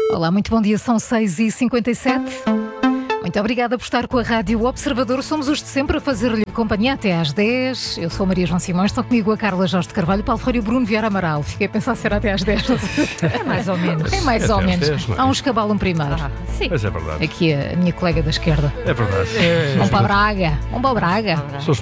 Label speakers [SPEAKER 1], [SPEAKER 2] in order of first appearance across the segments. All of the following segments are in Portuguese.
[SPEAKER 1] Olá, muito bom dia, são 6h57. Muito obrigada por estar com a Rádio Observador. Somos os de sempre a fazer-lhe companhia até às 10. Eu sou a Maria João Simões, estão comigo a Carla Jorge de Carvalho, Paulo Ferreira e o Bruno Vieira Amaral. Fiquei a pensar se era até às 10.
[SPEAKER 2] É mais ou menos.
[SPEAKER 1] É mais ou menos.
[SPEAKER 3] 10,
[SPEAKER 1] Há uns que abalam primeiro.
[SPEAKER 2] Sim.
[SPEAKER 3] Mas é verdade.
[SPEAKER 1] Aqui a minha colega da esquerda.
[SPEAKER 3] É verdade.
[SPEAKER 1] Vamos para Braga. Vamos para Braga.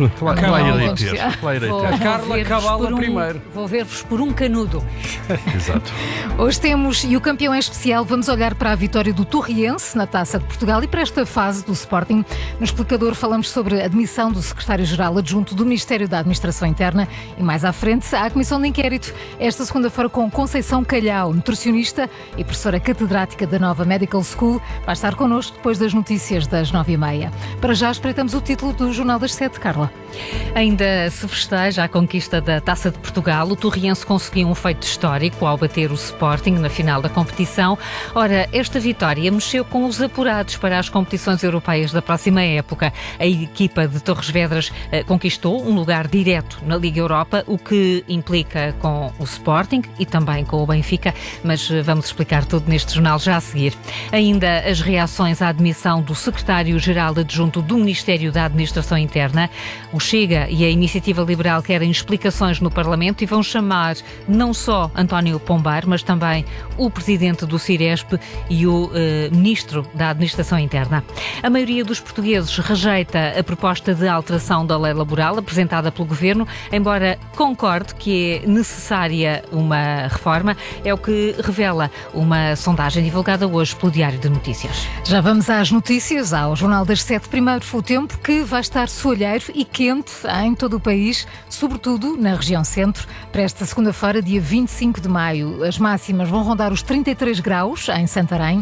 [SPEAKER 3] Lá irei
[SPEAKER 1] vamos
[SPEAKER 3] ter.
[SPEAKER 1] tirar.
[SPEAKER 3] Lá irei ter.
[SPEAKER 2] A
[SPEAKER 4] Carla cabala primeiro.
[SPEAKER 2] Vou ver-vos por um canudo.
[SPEAKER 3] Exato.
[SPEAKER 1] Hoje temos, e o campeão é especial, vamos olhar para a vitória do Torriense na Taça de Portugal e para esta fase do Sporting. No explicador falamos sobre a admissão do secretário-geral adjunto do Ministério da Administração Interna e mais à frente há a comissão de inquérito esta segunda-feira com Conceição Calhau, nutricionista e professora catedrática da Nova Medical School. Vai estar connosco depois das notícias das 9h30. Para já espreitamos o título do Jornal das 7, Carla.
[SPEAKER 2] Ainda se festeja a conquista da Taça de Portugal. O Torriense conseguiu um feito histórico ao bater o Sporting na final da competição. Ora, esta vitória mexeu com os apurados para as competições europeias da próxima época. A equipa de Torres Vedras conquistou um lugar direto na Liga Europa, o que implica com o Sporting e também com o Benfica, mas vamos explicar tudo neste jornal já a seguir. Ainda as reações à admissão do secretário-geral adjunto do Ministério da Administração Interna. O Chega e a Iniciativa Liberal querem explicações no Parlamento e vão chamar não só António Pombar, mas também o presidente do Ciresp e o ministro da Administração Interna. A maioria dos portugueses rejeita a proposta de alteração da lei laboral apresentada pelo Governo, embora concorde que é necessária uma reforma. É o que revela uma sondagem divulgada hoje pelo Diário de Notícias.
[SPEAKER 1] Já vamos às notícias, ao Jornal das 7. Primeiro, o tempo que vai estar soalheiro e quente em todo o país, sobretudo na região centro. Para esta segunda-feira, dia 25 de maio, as máximas vão rondar os 33 graus em Santarém,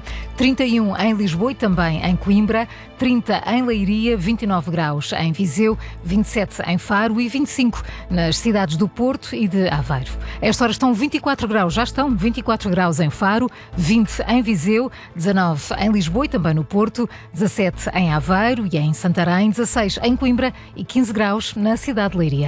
[SPEAKER 1] 31 em Lisboa e também em Coimbra, 30 em Leiria, 29 graus em Viseu, 27 em Faro e 25 nas cidades do Porto e de Aveiro. A esta hora estão 24 graus, já estão 24 graus em Faro, 20 em Viseu, 19 em Lisboa e também no Porto, 17 em Aveiro e em Santarém, 16 em Coimbra e 15 graus na cidade de Leiria.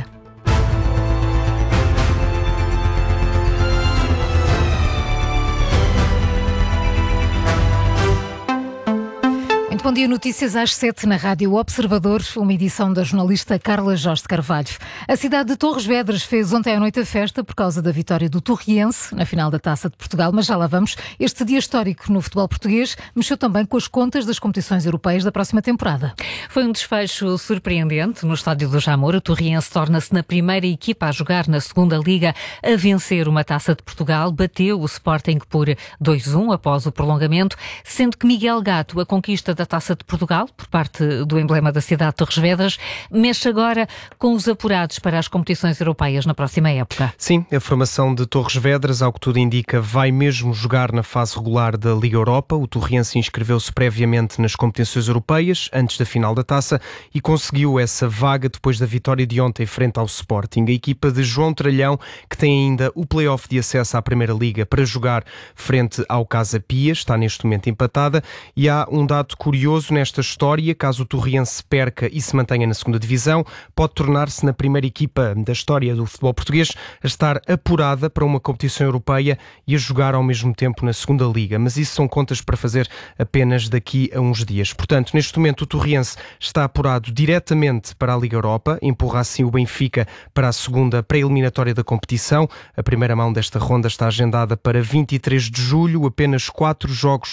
[SPEAKER 1] Bom dia, notícias às 7 na Rádio Observador, uma edição da jornalista Carla Jorge de Carvalho. A cidade de Torres Vedras fez ontem à noite a festa por causa da vitória do Torriense na final da Taça de Portugal, mas já lá vamos. Este dia histórico no futebol português mexeu também com as contas das competições europeias da próxima temporada.
[SPEAKER 2] Foi um desfecho surpreendente no estádio do Jamor. O Torriense torna-se na primeira equipa a jogar na segunda liga a vencer uma Taça de Portugal. Bateu o Sporting por 2-1 após o prolongamento, sendo que Miguel Gato, a conquista da Taça de Portugal, por parte do emblema da cidade de Torres Vedras, mexe agora com os apurados para as competições europeias na próxima época.
[SPEAKER 4] Sim, a formação de Torres Vedras, ao que tudo indica, vai mesmo jogar na fase regular da Liga Europa. O Torriense inscreveu-se previamente nas competições europeias, antes da final da Taça, e conseguiu essa vaga depois da vitória de ontem frente ao Sporting. A equipa de João Tralhão, que tem ainda o play-off de acesso à Primeira Liga para jogar frente ao Casa Pia, está neste momento empatada, e há um dado curioso nesta história: caso o Torriense perca e se mantenha na segunda divisão, pode tornar-se na primeira equipa da história do futebol português a estar apurada para uma competição europeia e a jogar ao mesmo tempo na segunda liga, mas isso são contas para fazer apenas daqui a uns dias. Portanto, neste momento o Torriense está apurado diretamente para a Liga Europa, empurra assim o Benfica para a segunda pré-eliminatória da competição. A primeira mão desta ronda está agendada para 23 de julho, apenas 4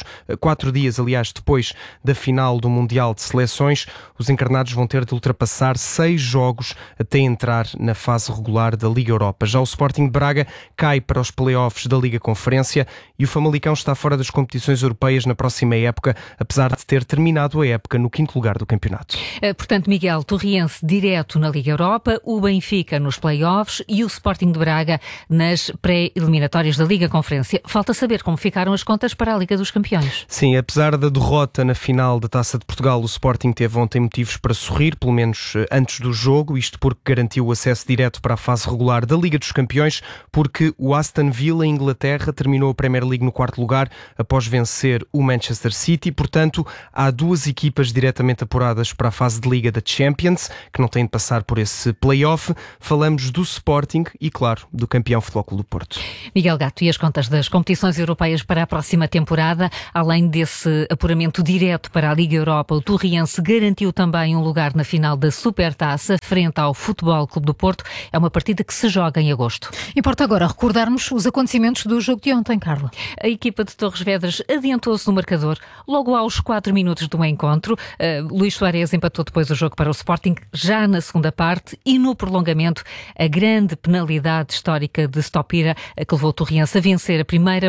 [SPEAKER 4] dias, depois da final do Mundial de Seleções. Os encarnados vão ter de ultrapassar 6 jogos até entrar na fase regular da Liga Europa. Já o Sporting de Braga cai para os play-offs da Liga Conferência e o Famalicão está fora das competições europeias na próxima época, apesar de ter terminado a época no 5º lugar do campeonato.
[SPEAKER 2] Portanto, Miguel, Torriense direto na Liga Europa, o Benfica nos play-offs e o Sporting de Braga nas pré-eliminatórias da Liga Conferência. Falta saber como ficaram as contas para a Liga dos Campeões.
[SPEAKER 4] Sim, apesar da derrota na final da Taça de Portugal, o Sporting teve ontem motivos para sorrir, pelo menos antes do jogo, isto porque garantiu o acesso direto para a fase regular da Liga dos Campeões, porque o Aston Villa, em Inglaterra, terminou a Premier League no 4º lugar após vencer o Manchester City. Portanto, há 2 equipas diretamente apuradas para a fase de Liga da Champions, que não têm de passar por esse play-off. Falamos do Sporting e, claro, do campeão Futebol Clube do Porto.
[SPEAKER 2] Miguel Gato, e as contas das competições europeias para a próxima temporada? Além desse apuramento direto para a Liga Europa, o Torriense garantiu também um lugar na final da Supertaça, frente ao Futebol Clube do Porto. É uma partida que se joga em agosto.
[SPEAKER 1] Importa agora recordarmos os acontecimentos do jogo de ontem, Carla.
[SPEAKER 2] A equipa de Torres Vedras adiantou-se no marcador logo aos 4 minutos do encontro. Luís Soares empatou depois o jogo para o Sporting, já na segunda parte, e no prolongamento, a grande penalidade histórica de Stopira, que levou o Torriense a vencer a primeira